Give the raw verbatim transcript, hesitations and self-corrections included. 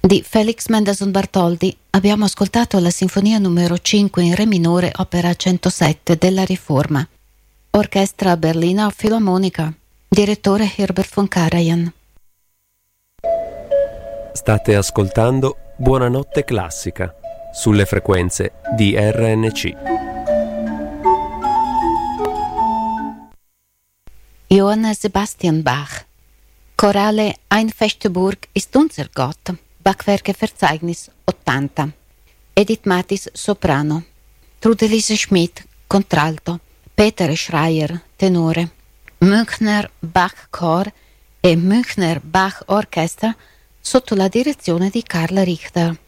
Di Felix Mendelssohn Bartholdy abbiamo ascoltato la sinfonia numero cinque in re minore, opera centosette della Riforma, orchestra Berliner Philharmonica, direttore Herbert von Karajan. State ascoltando Buonanotte Classica sulle frequenze di R N C. Johann Sebastian Bach, Chorale Ein Festburg ist unser Gott, Bachwerke-Verzeichnis ottanta. Edith Mathis, soprano. Trudelise Schmidt, contralto. Peter Schreier, tenore. Münchner Bach Chor e Münchner Bach Orchestra sotto la direzione di Carl Richter.